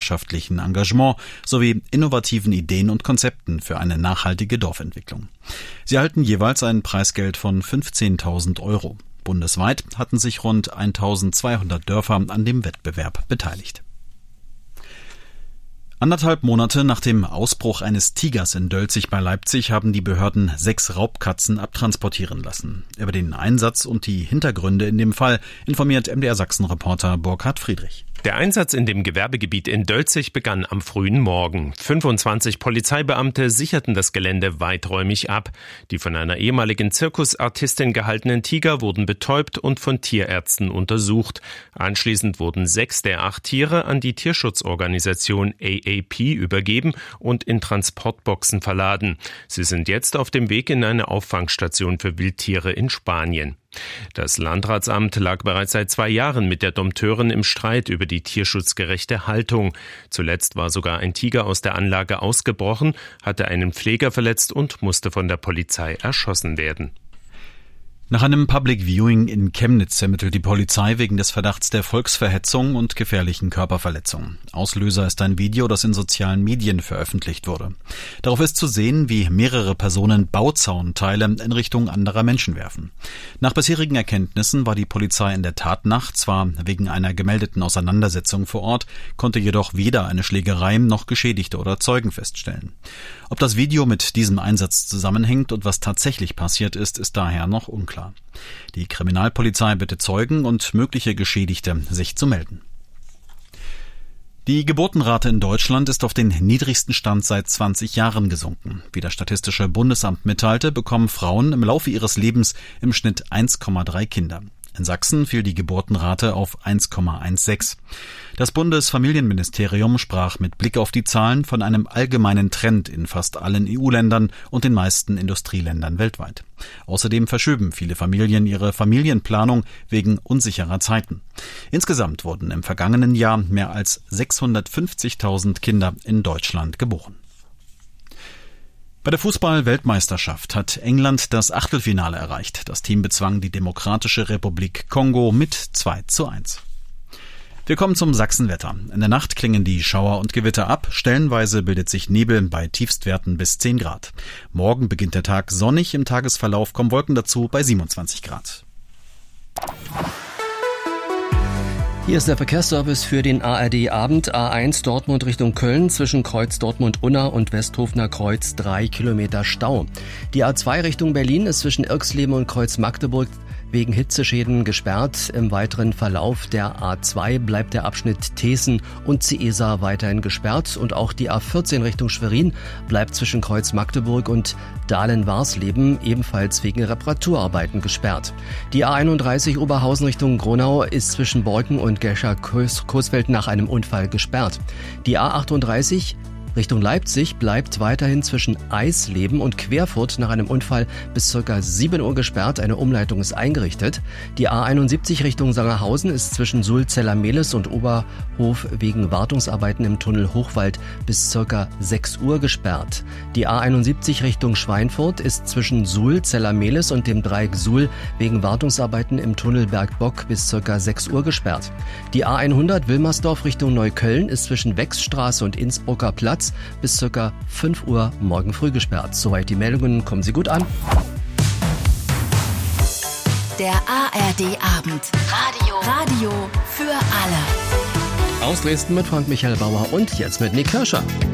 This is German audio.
bürgerschaftlichen Engagement sowie innovativen Ideen und Konzepten für eine nachhaltige Dorfentwicklung. Sie erhalten jeweils ein Preisgeld von 15.000 €. Bundesweit hatten sich rund 1.200 Dörfer an dem Wettbewerb beteiligt. 1,5 Monate nach dem Ausbruch eines Tigers in Dölzig bei Leipzig haben die Behörden 6 Raubkatzen abtransportieren lassen. Über den Einsatz und die Hintergründe in dem Fall informiert MDR-Sachsen-Reporter Burkhard Friedrich. Der Einsatz in dem Gewerbegebiet in Dölzig begann am frühen Morgen. 25 Polizeibeamte sicherten das Gelände weiträumig ab. Die von einer ehemaligen Zirkusartistin gehaltenen Tiger wurden betäubt und von Tierärzten untersucht. Anschließend wurden 6 der 8 Tiere an die Tierschutzorganisation AAP übergeben und in Transportboxen verladen. Sie sind jetzt auf dem Weg in eine Auffangstation für Wildtiere in Spanien. Das Landratsamt lag bereits seit 2 Jahren mit der Dompteurin im Streit über die tierschutzgerechte Haltung. Zuletzt war sogar ein Tiger aus der Anlage ausgebrochen, hatte einen Pfleger verletzt und musste von der Polizei erschossen werden. Nach einem Public Viewing in Chemnitz ermittelt die Polizei wegen des Verdachts der Volksverhetzung und gefährlichen Körperverletzung. Auslöser ist ein Video, das in sozialen Medien veröffentlicht wurde. Darauf ist zu sehen, wie mehrere Personen Bauzaunteile in Richtung anderer Menschen werfen. Nach bisherigen Erkenntnissen war die Polizei in der Tat zwar wegen einer gemeldeten Auseinandersetzung vor Ort, konnte jedoch weder eine Schlägerei noch Geschädigte oder Zeugen feststellen. Ob das Video mit diesem Einsatz zusammenhängt und was tatsächlich passiert ist daher noch unklar. Die Kriminalpolizei bittet Zeugen und mögliche Geschädigte, sich zu melden. Die Geburtenrate in Deutschland ist auf den niedrigsten Stand seit 20 Jahren gesunken. Wie das Statistische Bundesamt mitteilte, bekommen Frauen im Laufe ihres Lebens im Schnitt 1,3 Kinder. In Sachsen fiel die Geburtenrate auf 1,16. Das Bundesfamilienministerium sprach mit Blick auf die Zahlen von einem allgemeinen Trend in fast allen EU-Ländern und den meisten Industrieländern weltweit. Außerdem verschoben viele Familien ihre Familienplanung wegen unsicherer Zeiten. Insgesamt wurden im vergangenen Jahr mehr als 650.000 Kinder in Deutschland geboren. Bei der Fußball-Weltmeisterschaft hat England das Achtelfinale erreicht. Das Team bezwang die Demokratische Republik Kongo mit 2:1. Wir kommen zum Sachsenwetter. In der Nacht klingen die Schauer und Gewitter ab. Stellenweise bildet sich Nebel bei Tiefstwerten bis 10 Grad. Morgen beginnt der Tag sonnig. Im Tagesverlauf kommen Wolken dazu bei 27 Grad. Hier ist der Verkehrsservice für den ARD-Abend. A1 Dortmund Richtung Köln zwischen Kreuz Dortmund-Unna und Westhofener Kreuz 3 Kilometer Stau. Die A2 Richtung Berlin ist zwischen Irxleben und Kreuz Magdeburg wegen Hitzeschäden gesperrt. Im weiteren Verlauf der A2 bleibt der Abschnitt Teeßen und Ciesa weiterhin gesperrt. Und auch die A14 Richtung Schwerin bleibt zwischen Kreuz Magdeburg und Dahlen-Warsleben ebenfalls wegen Reparaturarbeiten gesperrt. Die A31 Oberhausen Richtung Gronau ist zwischen Borken und Gescher-Coesfeld nach einem Unfall gesperrt. Die A38 Richtung Leipzig bleibt weiterhin zwischen Eisleben und Querfurt nach einem Unfall bis ca. 7 Uhr gesperrt. Eine Umleitung ist eingerichtet. Die A71 Richtung Sangerhausen ist zwischen Sulz-Zellermehlis und Oberhof wegen Wartungsarbeiten im Tunnel Hochwald bis ca. 6 Uhr gesperrt. Die A71 Richtung Schweinfurt ist zwischen Suhl, Zellermehlis und dem Dreieck Suhl wegen Wartungsarbeiten im Tunnel Bergbock bis ca. 6 Uhr gesperrt. Die A100 Wilmersdorf Richtung Neukölln ist zwischen Wechsstraße und Innsbrucker Platz bis ca. 5 Uhr morgen früh gesperrt. Soweit die Meldungen. Kommen Sie gut an. Der ARD-Abend. Radio für alle. Aus Dresden mit Frank-Michael Bauer und jetzt mit Nick Hirscher.